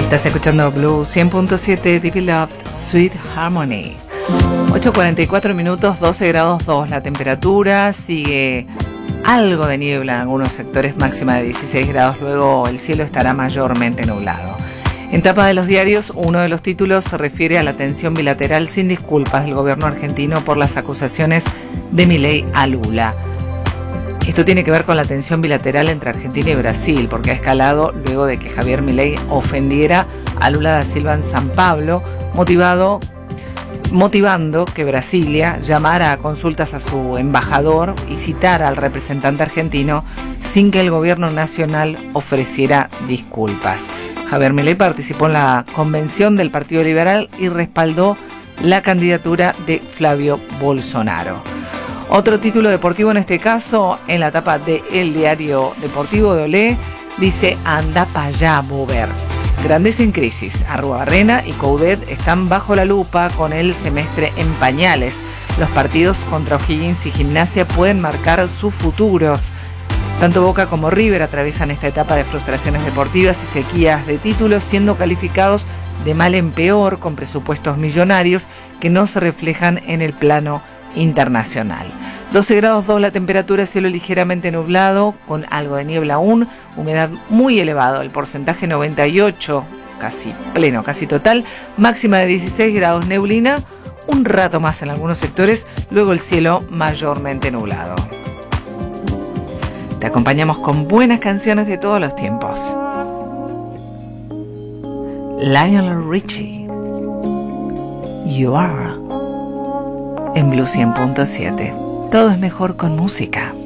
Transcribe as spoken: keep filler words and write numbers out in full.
Estás escuchando Blue cien punto siete, The Beloved, Sweet Harmony. ocho cuarenta y cuatro minutos, doce grados dos la temperatura. Sigue algo de niebla en algunos sectores, máxima de dieciséis grados. Luego el cielo estará mayormente nublado. En tapa de los diarios, uno de los títulos se refiere a la tensión bilateral sin disculpas del gobierno argentino por las acusaciones de Milei a Lula. Esto tiene que ver con la tensión bilateral entre Argentina y Brasil, porque ha escalado luego de que Javier Milei ofendiera a Lula da Silva en San Pablo, motivado, motivando que Brasilia llamara a consultas a su embajador y citara al representante argentino sin que el gobierno nacional ofreciera disculpas. Javier Milei participó en la convención del Partido Liberal y respaldó la candidatura de Flavio Bolsonaro. Otro título deportivo en este caso, en la tapa de El Diario Deportivo de Olé, dice: anda pa' allá, Bober. Grandes en crisis. Arruabarrena y Coudet están bajo la lupa con el semestre en pañales. Los partidos contra O'Higgins y Gimnasia pueden marcar sus futuros. Tanto Boca como River atraviesan esta etapa de frustraciones deportivas y sequías de títulos, siendo calificados de mal en peor con presupuestos millonarios que no se reflejan en el plano internacional. doce grados dos la temperatura, cielo ligeramente nublado con algo de niebla aún, humedad muy elevado, el porcentaje noventa y ocho, casi pleno, casi total, máxima de dieciséis grados, neblina un rato más en algunos sectores, luego el cielo mayormente nublado. Te acompañamos con buenas canciones de todos los tiempos. Lionel Richie, You Are, en Blue cien punto siete. Todo es mejor con música.